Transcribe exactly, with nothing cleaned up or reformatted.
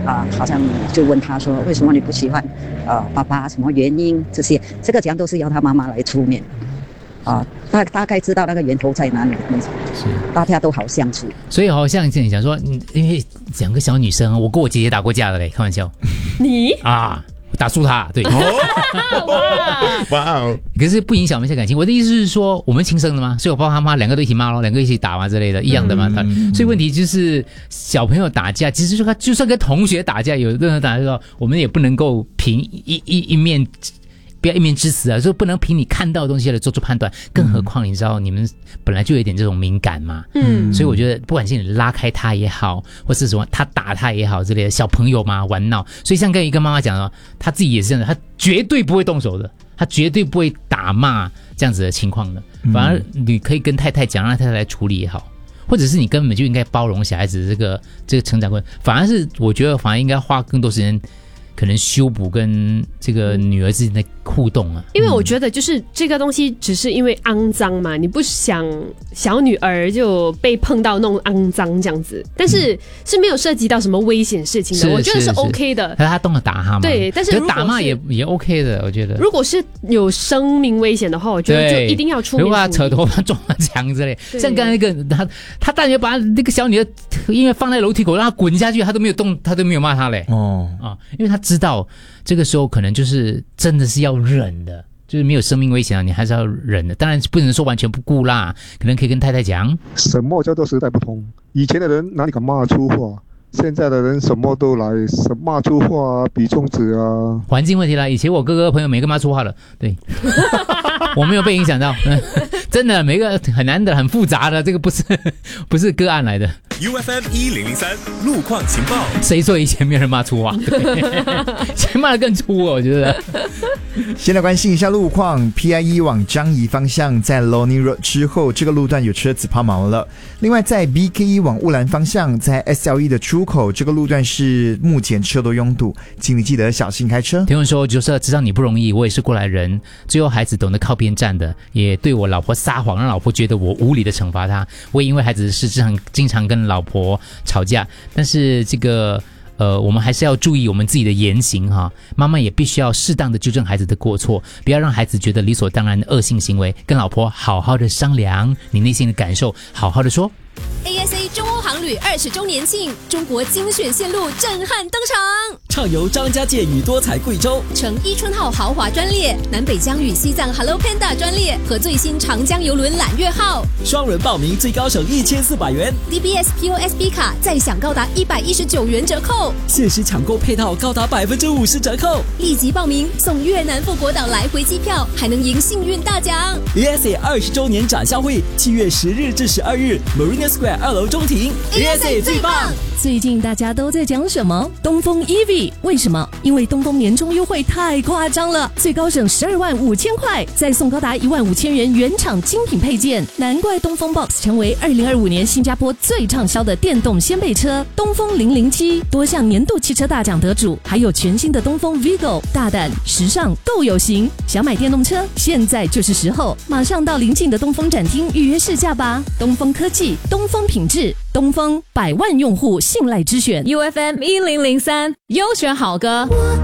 啊、呃，好像就问他说为什么你不喜欢呃爸爸，什么原因这些，这个讲都是要他妈妈来出面。啊，大大概知道那个源头在哪里，是大家都好相处。 所以好像你讲说，因为两个小女生，我跟我姐姐打过架的嘞，开玩笑。 你啊，打输她，对。 哇哇哦！ 可是不影响我们现在感情。我的意思是说，我们亲生的嘛，所以我爸爸妈妈两个都一起骂咯，两个一起打嘛之类的，一样的嘛。嗯、所以问题就是小朋友打架，其实就就算跟同学打架，有任何打架，我们也不能够凭一一一面。不要一面之词啊，就不能凭你看到的东西来做出判断，更何况你知道你们本来就有一点这种敏感嘛，嗯，所以我觉得不管是你拉开他也好，或是什么他打他也好之类的，小朋友嘛玩闹，所以像跟一个妈妈讲说，他自己也是这样的，他绝对不会动手的，他绝对不会打骂这样子的情况的，反而你可以跟太太讲，让太太来处理也好。或者是你根本就应该包容小孩子的这个这个成长过程，反而是我觉得反而应该花更多时间。可能修补跟这个女儿之间的互动啊， 因为我觉得就是这个东西只是因为肮脏嘛，你不想小女儿就被碰到那种肮脏这样子，但是是没有涉及到什么危险事情的，我觉得是 OK 的。 可是他动了打他嘛， 对，但是如果打骂也也 OK 的，我觉得。 如果是有生命危险的话，我觉得就一定要出面。 如果他扯头发撞了墙之类，像刚才那个他他大约把那个小女儿因为放在楼梯口让她滚下去，他都没有动，他都没有骂她嘞。哦啊，因为他知道这个时候可能就是真的是要忍的，就是没有生命危险啊，你还是要忍的。当然不能说完全不顾啦，可能可以跟太太讲， 什么叫做时代不同？以前的人哪里敢骂粗话？现在的人什么都来，什么骂粗话啊，比中指啊， 环境问题啦。以前我哥哥朋友每个骂粗话了，对，我没有被影响到，真的每个很难的、很复杂的，这个不是不是个案来的。 U F M 一零零三路况情报， 谁说以前没有人骂粗话？以前骂的更粗，我觉得。 先来关心一下路况 ，P I E 往樟宜方向，在 Lornie Road 之后，这个路段有车子抛锚了。另外，在 B K E 往乌兰方向，在 S L E 的出口，这个路段是目前车多拥堵，请你记得小心开车。 听说就是知道你不容易，我也是过来人，最后孩子懂得靠边站的，也对我老婆撒谎，让老婆觉得我无理的惩罚她。我也因为孩子的事，经常经常跟老婆吵架，但是这个。呃，我们还是要注意我们自己的言行哈。妈妈也必须要适当的纠正孩子的过错，不要让孩子觉得理所当然的恶性行为。跟老婆好好的商量你内心的感受，好好的说。 A S A 中欧航旅二十周年庆，中国精选线路震撼登场， 畅游张家界与多彩贵州， 乘伊春号豪华专列，南北疆与西藏 Hello Panda 专列和最新长江邮轮揽月号， 双人报名最高省一千四百元 ，D B S P O S B 卡再享高达一百一十九元折扣， 限时抢购配套高达百分之五十折扣， 立即报名送越南富国岛来回机票，还能赢幸运大奖。 A S A 二十周年展销会，七月十日至十二日 ，Marina Square 二楼中庭 ，A S A 最棒。 最近大家都在讲什么？东风 E V， 为什么？因为东风年终优惠太夸张了，最高省十二万五千块，再送高达一万五千元原厂精品配件，难怪东风 Box 成为二零二五年新加坡最畅销的电动掀背车。东风零零七多项年度汽车大奖得主，还有全新的东风 Vigo， 大胆时尚都有型。想买电动车，现在就是时候，马上到邻近的东风展厅预约试驾吧。东风科技，东风品质，东风百万用户信赖之选 U F M 一零零三优选好歌。